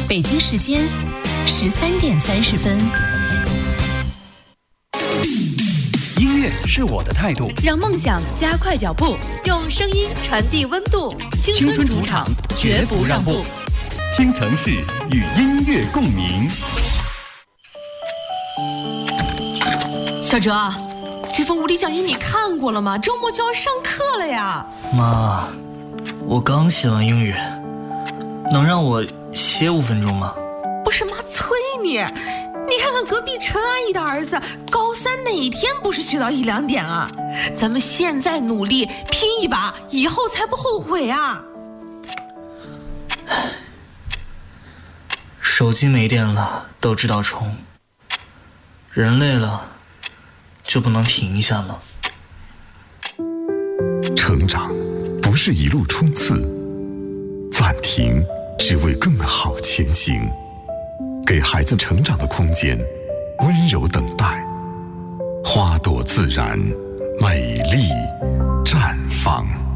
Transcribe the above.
北京时间13:30。 音乐是我的态度， 让梦想加快脚步，用声音传递温度。青春主场，绝不让步。 京城市与音乐共鸣。 小哲，这份物理讲义你看过了吗？周末就要上课了呀。 妈，我刚写完英语，能让我歇5分钟吗？ 不是妈催你，你看看隔壁陈阿姨的儿子，高3哪天不是学到1、2点啊？咱们现在努力拼一把，以后才不后悔啊。 手机没电了都知道充，人累了就不能停一下吗？ 成长不是一路冲刺，暂停只为更好前行。给孩子成长的空间，温柔等待，花朵自然，美丽绽放。